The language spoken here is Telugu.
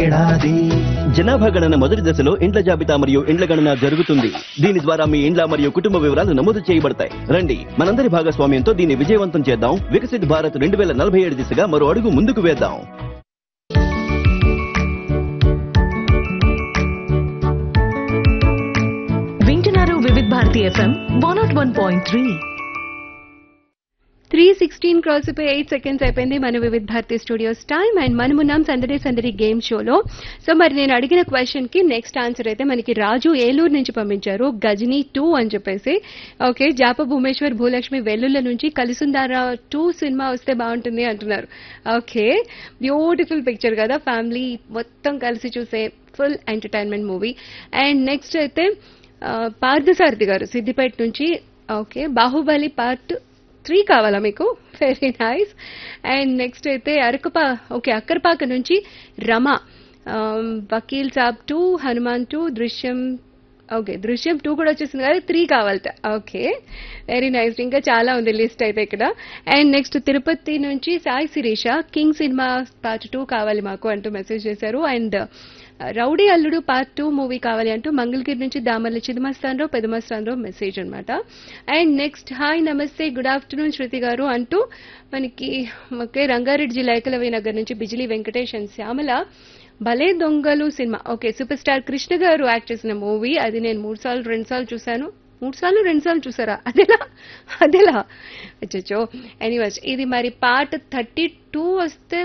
జనాభా గణన మొదటి దశలో ఇండ్ల జాబితా మరియు ఇండ్ల గణన జరుగుతుంది. దీని ద్వారా మీ ఇండ్ల మరియు కుటుంబ వివరాలు నమోదు చేయబడతాయి. రండి, మనందరి భాగస్వామ్యంతో దీన్ని విజయవంతం చేద్దాం. వికసిత్ భారత్ 2047 దిశగా మరో అడుగు ముందుకు వేద్దాం. వింటున్నారు వివిధ్ భారతి FM 101.3. 3:16 క్రాస్ అయిపోయి 8 సెకండ్స్ అయిపోయింది మన Vividh Bharati studios time. And మనమున్నాం సందడి సందడి గేమ్ షోలో. సో మరి నేను అడిగిన క్వశ్చన్ కి నెక్స్ట్ ఆన్సర్ అయితే మనకి రాజు ఏలూరు నుంచి పంపించారు, గజనీ 2 అని చెప్పేసి. ఓకే, జాప భూమేశ్వర్ భూలక్ష్మి వెల్లుల్ల నుంచి కలిసుందారా 2 సినిమా వస్తే బాగుంటుంది అంటున్నారు. ఓకే, బ్యూటిఫుల్ పిక్చర్ కదా, ఫ్యామిలీ మొత్తం కలిసి చూసే full entertainment movie. And next అయితే పార్థసారథి గారు సిద్దిపేట నుంచి. ఓకే, బాహుబలి పార్ట్ 3 కావాలా మీకు? Very nice. అండ్ నెక్స్ట్ అయితే అక్కరపాక నుంచి రమ, వకీల్ సాబ్ 2, హనుమాన్ 2, దృశ్యం. ఓకే, దృశ్యం 2 కూడా వచ్చేసింది కదా, 3 కావాలట. Okay, very nice. ఇంకా చాలా ఉంది లిస్ట్ అయితే ఇక్కడ. అండ్ నెక్స్ట్ తిరుపతి నుంచి Sai Sirisha, king cinema part 2 కావాలి మాకు అంటూ మెసేజ్ చేశారు. అండ్ రౌడీ అల్లుడు పార్ట్ 2 మూవీ కావాలి అంటూ మంగళగిరి నుంచి దామర్ల చిదమస్తానరావు పెదమస్తానరావు మెసేజ్ అనమాట. అండ్ నెక్స్ట్ హాయ్ నమస్తే గుడ్ ఆఫ్టర్నూన్ శృతి గారు అంటూ మనకి ఓకే రంగారెడ్డి జిల్లా ఏకలవ్య నగర్ నుంచి బిజిలీ వెంకటేష్ అండ్ శ్యామల భలే దొంగలు cinema. Okay, super star Krishna గారు యాక్ట్ చేసిన మూవీ. అది నేను 3 సార్లు 2 సార్లు చూశాను. 3 సార్లు 2 సార్లు చూసారా? అదేలా అచ్చో. ఎనీవేస్ ఇది మరి పార్ట్ 32 వస్తే